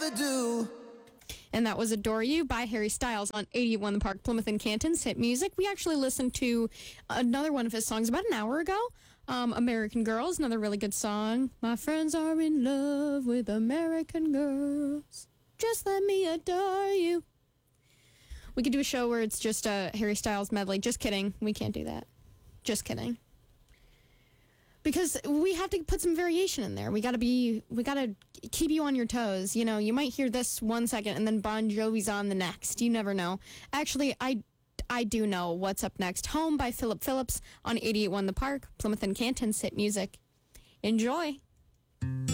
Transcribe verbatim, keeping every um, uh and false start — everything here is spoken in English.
ever do. And that was Adore You by Harry Styles on eighty-one The Park, Plymouth and Canton's hit music. We actually listened to another one of his songs about an hour ago. Um, American Girls, another really good song. My friends are in love with American girls. Just let me adore you. We could do a show where it's just a Harry Styles medley. Just kidding. We can't do that. Just kidding. Because we have to put some variation in there. We gotta be, we gotta keep you on your toes. You know, you might hear this one second and then Bon Jovi's on the next. You never know. Actually, I, I do know what's up next. Home by Philip Phillips on eighty-eight point one The Park, Plymouth and Canton's hit music. Enjoy.